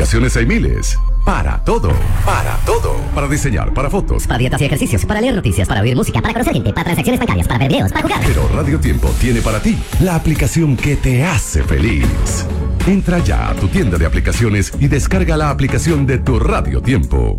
aplicaciones hay miles. Para todo. Para todo. Para diseñar, para fotos. Para dietas y ejercicios, para leer noticias, para oír música, para conocer gente, para transacciones bancarias, para ver videos, para jugar. Pero Radio Tiempo tiene para ti la aplicación que te hace feliz. Entra ya a tu tienda de aplicaciones y descarga la aplicación de tu Radio Tiempo.